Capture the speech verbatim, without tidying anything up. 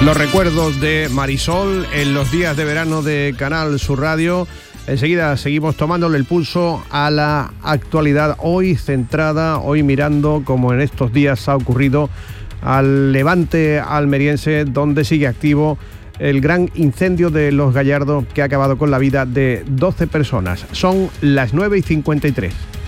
Los recuerdos de Marisol en los días de verano de Canal Sur Radio. Enseguida seguimos tomándole el pulso a la actualidad, hoy centrada, hoy mirando, como en estos días ha ocurrido, al levante almeriense, donde sigue activo el gran incendio de Los Gallardos, que ha acabado con la vida de doce personas. Son las nueve y cincuenta y tres.